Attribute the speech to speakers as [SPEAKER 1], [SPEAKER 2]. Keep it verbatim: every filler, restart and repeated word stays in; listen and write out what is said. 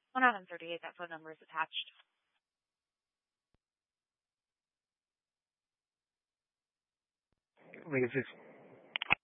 [SPEAKER 1] Well, not on thirty-eight. That phone number is attached.
[SPEAKER 2] Like, is this